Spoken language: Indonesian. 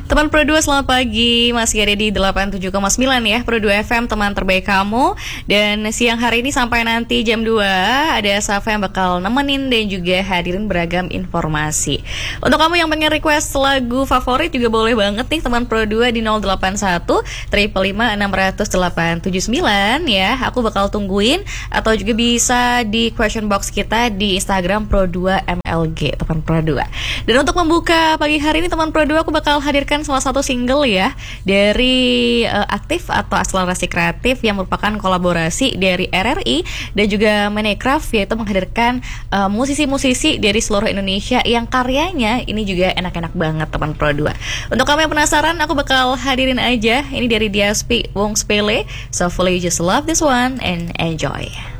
Teman Pro 2 selamat pagi, masih ada di 87,9 ya Pro 2 FM, teman terbaik kamu. Dan siang hari ini sampai nanti jam 2 ada Safa yang bakal nemenin dan juga hadirin beragam informasi. Untuk kamu yang pengen request lagu favorit juga boleh banget nih teman Pro 2 di 081 355 600 879 ya. Aku bakal tungguin, atau juga bisa di question box kita di Instagram Pro 2 MLG, teman Pro 2. Dan untuk membuka pagi hari ini teman Pro 2, aku bakal hadirkan salah satu single ya dari Aktif atau Akselerasi Kreatif yang merupakan kolaborasi dari RRI dan juga Minecraft, yaitu menghadirkan musisi-musisi dari seluruh Indonesia yang karyanya ini juga enak-enak banget teman Pro 2. Untuk kamu yang penasaran, aku bakal hadirin aja. Ini dari Diaspi Wong Spele, So Fully Just Love This One and Enjoy.